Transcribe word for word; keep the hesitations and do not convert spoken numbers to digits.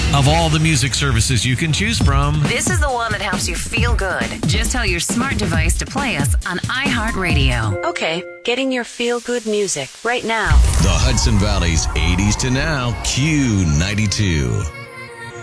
Of all the music services you can choose from, this is the one that helps you feel good. Just tell your smart device to play us on iHeartRadio. Okay, getting your feel-good music right now. The Hudson Valley's eighties to now Q ninety-two.